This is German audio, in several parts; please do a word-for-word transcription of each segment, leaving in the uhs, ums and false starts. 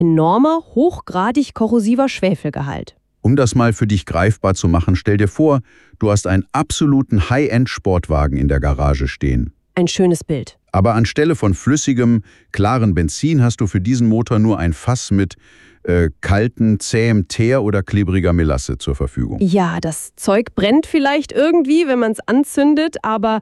enormer, hochgradig korrosiver Schwefelgehalt. Um das mal für dich greifbar zu machen, stell dir vor, du hast einen absoluten High-End-Sportwagen in der Garage stehen. Ein schönes Bild. Aber anstelle von flüssigem, klaren Benzin hast du für diesen Motor nur ein Fass mit äh, kalten, zähem Teer oder klebriger Melasse zur Verfügung. Ja, das Zeug brennt vielleicht irgendwie, wenn man es anzündet, aber...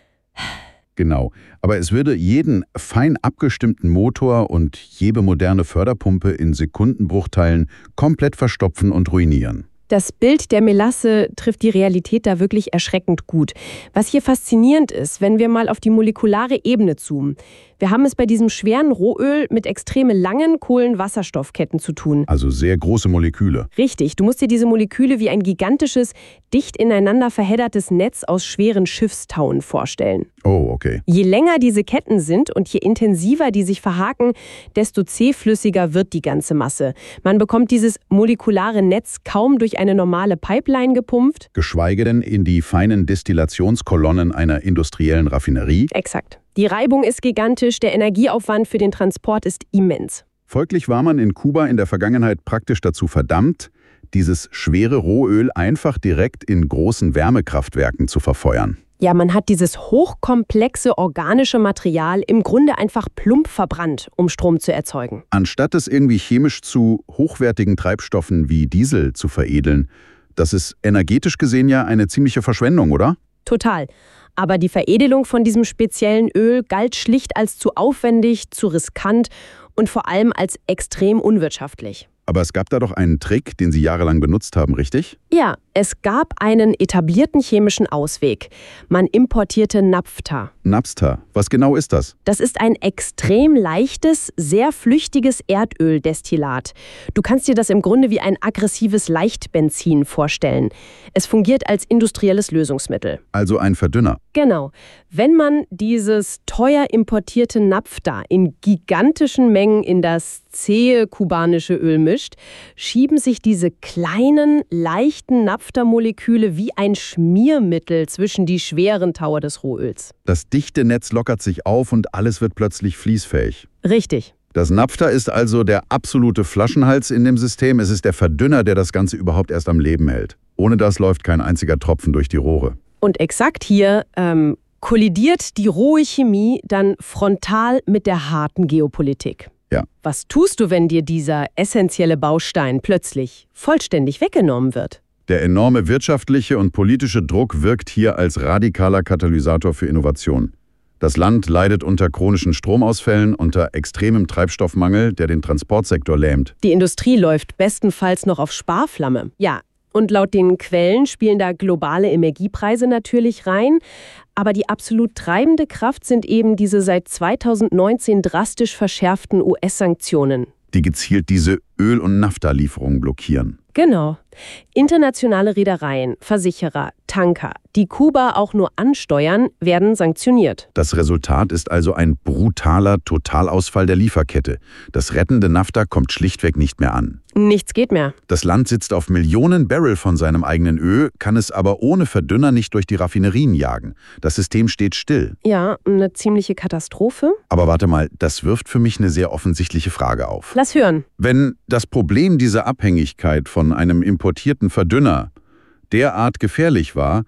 Genau, aber es würde jeden fein abgestimmten Motor und jede moderne Förderpumpe in Sekundenbruchteilen komplett verstopfen und ruinieren. Das Bild der Melasse trifft die Realität da wirklich erschreckend gut. Was hier faszinierend ist, wenn wir mal auf die molekulare Ebene zoomen. Wir haben es bei diesem schweren Rohöl mit extrem langen Kohlenwasserstoffketten zu tun. Also sehr große Moleküle. Richtig, du musst dir diese Moleküle wie ein gigantisches, dicht ineinander verheddertes Netz aus schweren Schiffstauen vorstellen. Oh, okay. Je länger diese Ketten sind und je intensiver die sich verhaken, desto zähflüssiger wird die ganze Masse. Man bekommt dieses molekulare Netz kaum durch eine normale Pipeline gepumpt. Geschweige denn in die feinen Destillationskolonnen einer industriellen Raffinerie. Exakt. Die Reibung ist gigantisch, der Energieaufwand für den Transport ist immens. Folglich war man in Kuba in der Vergangenheit praktisch dazu verdammt, dieses schwere Rohöl einfach direkt in großen Wärmekraftwerken zu verfeuern. Ja, man hat dieses hochkomplexe organische Material im Grunde einfach plump verbrannt, um Strom zu erzeugen. Anstatt es irgendwie chemisch zu hochwertigen Treibstoffen wie Diesel zu veredeln, das ist energetisch gesehen ja eine ziemliche Verschwendung, oder? Total. Aber die Veredelung von diesem speziellen Öl galt schlicht als zu aufwendig, zu riskant und vor allem als extrem unwirtschaftlich. Aber es gab da doch einen Trick, den Sie jahrelang benutzt haben, richtig? Ja, es gab einen etablierten chemischen Ausweg. Man importierte Naphtha. Naphtha, was genau ist das? Das ist ein extrem leichtes, sehr flüchtiges Erdöldestillat. Du kannst dir das im Grunde wie ein aggressives Leichtbenzin vorstellen. Es fungiert als industrielles Lösungsmittel. Also ein Verdünner. Genau. Wenn man dieses teuer importierte Naphtha in gigantischen Mengen in das zähe kubanische Öl mischt, schieben sich diese kleinen, leichten Naphtha-Moleküle wie ein Schmiermittel zwischen die schweren Taue des Rohöls. Das dichte Netz lockert sich auf und alles wird plötzlich fließfähig. Richtig. Das Naphtha ist also der absolute Flaschenhals in dem System. Es ist der Verdünner, der das Ganze überhaupt erst am Leben hält. Ohne das läuft kein einziger Tropfen durch die Rohre. Und exakt hier ähm, kollidiert die rohe Chemie dann frontal mit der harten Geopolitik. Ja. Was tust du, wenn dir dieser essentielle Baustein plötzlich vollständig weggenommen wird? Der enorme wirtschaftliche und politische Druck wirkt hier als radikaler Katalysator für Innovation. Das Land leidet unter chronischen Stromausfällen, unter extremem Treibstoffmangel, der den Transportsektor lähmt. Die Industrie läuft bestenfalls noch auf Sparflamme. Ja, und laut den Quellen spielen da globale Energiepreise natürlich rein. Aber die absolut treibende Kraft sind eben diese seit zweitausendneunzehn drastisch verschärften U S-Sanktionen. Die gezielt diese Öl- und Naphtha-Lieferungen blockieren. Genau. Internationale Reedereien, Versicherer, Tanker, die Kuba auch nur ansteuern, werden sanktioniert. Das Resultat ist also ein brutaler Totalausfall der Lieferkette. Das rettende Naphtha kommt schlichtweg nicht mehr an. Nichts geht mehr. Das Land sitzt auf Millionen Barrel von seinem eigenen Öl, kann es aber ohne Verdünner nicht durch die Raffinerien jagen. Das System steht still. Ja, eine ziemliche Katastrophe. Aber warte mal, das wirft für mich eine sehr offensichtliche Frage auf. Lass hören. Wenn das Problem dieser Abhängigkeit von einem importierten Verdünner derart gefährlich war,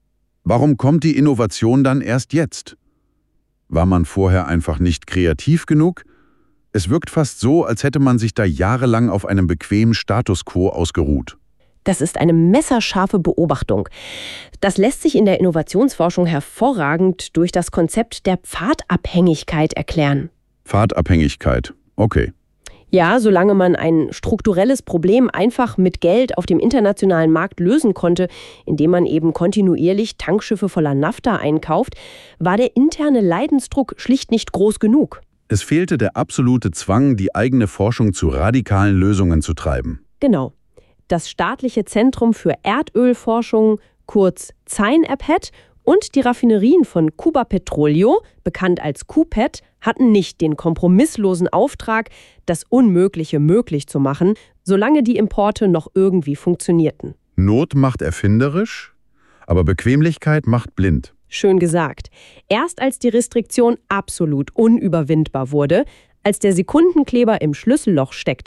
warum kommt die Innovation dann erst jetzt? War man vorher einfach nicht kreativ genug? Es wirkt fast so, als hätte man sich da jahrelang auf einem bequemen Status quo ausgeruht. Das ist eine messerscharfe Beobachtung. Das lässt sich in der Innovationsforschung hervorragend durch das Konzept der Pfadabhängigkeit erklären. Pfadabhängigkeit, okay. Ja, solange man ein strukturelles Problem einfach mit Geld auf dem internationalen Markt lösen konnte, indem man eben kontinuierlich Tankschiffe voller Naphtha einkauft, war der interne Leidensdruck schlicht nicht groß genug. Es fehlte der absolute Zwang, die eigene Forschung zu radikalen Lösungen zu treiben. Genau. Das staatliche Zentrum für Erdölforschung, kurz ZEINEPET, und die Raffinerien von Cuba Petróleo, bekannt als KUPET, hatten nicht den kompromisslosen Auftrag, das Unmögliche möglich zu machen, solange die Importe noch irgendwie funktionierten. Not macht erfinderisch, aber Bequemlichkeit macht blind. Schön gesagt. Erst als die Restriktion absolut unüberwindbar wurde, als der Sekundenkleber im Schlüsselloch steckte,